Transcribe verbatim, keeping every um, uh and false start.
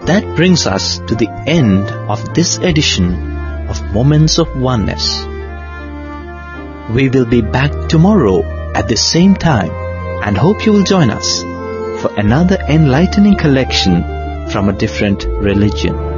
that brings us to the end of this edition of Moments of Oneness. We will be back tomorrow at the same time and hope you will join us for another enlightening collection from a different religion.